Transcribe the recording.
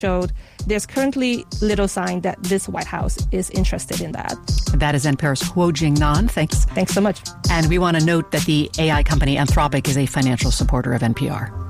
showed there's currently little sign that this White House is interested in that. That is NPR's Huojing Nan. Thanks. Thanks so much. And we want to note that the AI company Anthropic is a financial supporter of NPR.